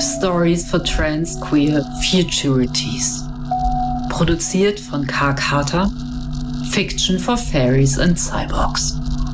Stories for Trans Queer Futurities. Produziert von K. Carter, Fiction for Fairies and Cyborgs.